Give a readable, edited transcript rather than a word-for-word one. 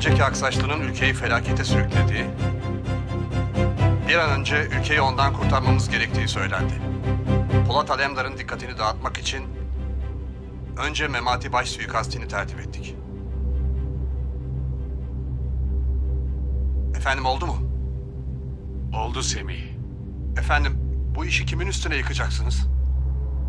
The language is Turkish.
önceki Aksaçlı'nın ülkeyi felakete sürüklediği, bir an önce ülkeyi ondan kurtarmamız gerektiği söylendi. Polat Alemdar'ın dikkatini dağıtmak için önce Memati Baş suikastini tertip ettik. Efendim oldu mu? Oldu Semih. Efendim bu işi kimin üstüne yıkacaksınız?